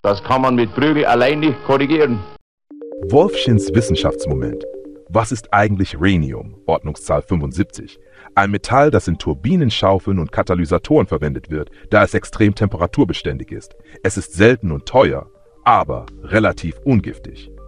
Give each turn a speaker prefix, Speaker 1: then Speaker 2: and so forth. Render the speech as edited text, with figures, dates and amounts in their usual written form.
Speaker 1: Das kann man mit Prügel allein nicht korrigieren.
Speaker 2: Wolfchens Wissenschaftsmoment. Was ist eigentlich Rhenium, Ordnungszahl 75? Ein Metall, das in Turbinenschaufeln und Katalysatoren verwendet wird, da es extrem temperaturbeständig ist. Es ist selten und teuer, aber relativ ungiftig.